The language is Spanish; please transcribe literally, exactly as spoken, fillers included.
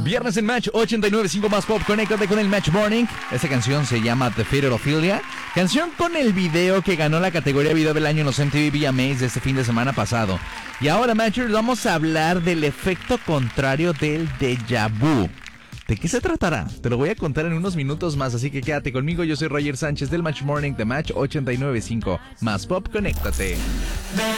Viernes en Match ochenta y nueve punto cinco más pop. Conéctate con el Match Morning. Esta canción se llama The Theater Ophelia. Canción con el video que ganó la categoría video del año en los M T V V M As de este fin de semana pasado. Y ahora, Matchers, vamos a hablar del efecto contrario del déjà vu. ¿De qué se tratará? Te lo voy a contar en unos minutos más, así que quédate conmigo. Yo soy Roger Sánchez del Match Morning de Match ochenta y nueve punto cinco más pop. Conéctate.